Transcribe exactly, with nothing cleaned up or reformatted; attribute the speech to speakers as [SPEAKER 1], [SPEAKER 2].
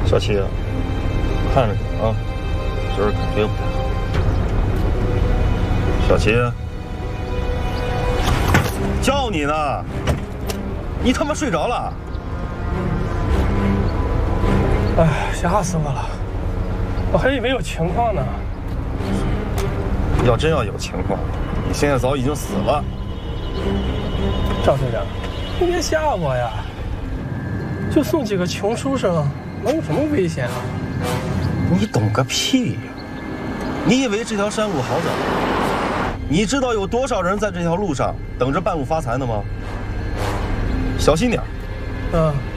[SPEAKER 1] 小七，看着你啊，今儿感觉不太好。小七，叫你呢，你他妈睡着了？
[SPEAKER 2] 哎，吓死我了！我还以为有情况呢。
[SPEAKER 1] 要真要有情况，你现在早已经死了。
[SPEAKER 2] 赵队长，你别吓我呀！就送几个穷书生，能有什么危险啊？
[SPEAKER 1] 你懂个屁呀！你以为这条山路好走？你知道有多少人在这条路上等着半路发财呢吗？小心点。
[SPEAKER 2] 嗯。